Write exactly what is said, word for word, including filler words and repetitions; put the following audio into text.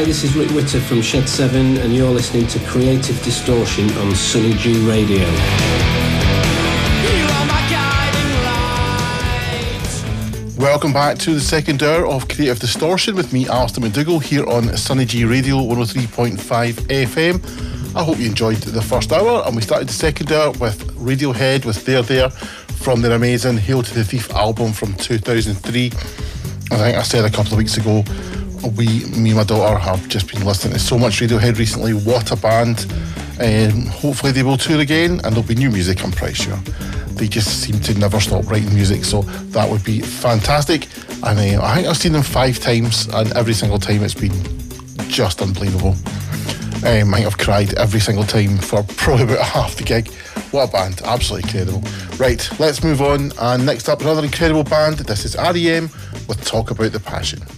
this is Rick Witter from Shed seven, and you're listening to Creative Distortion on Sunny G Radio. Welcome back to the second hour of Creative Distortion with me, Alistair McDougall, here on Sunny G Radio one oh three point five F M. I hope you enjoyed the first hour, and we started the second hour with Radiohead with There There from their amazing Hail to the Thief album from two thousand three. I think I said a couple of weeks ago, we, me and my daughter have just been listening to so much Radiohead recently. What a band. Um, hopefully they will tour again, and there'll be new music, I'm pretty sure. They just seem to never stop writing music, so that would be fantastic. And uh, I think I've seen them five times, and every single time it's been just unbelievable. Um, I think I've cried every single time for probably about half the gig. What a band, absolutely incredible. Right, let's move on, and next up, another incredible band. This is R E M with Talk About the Passion.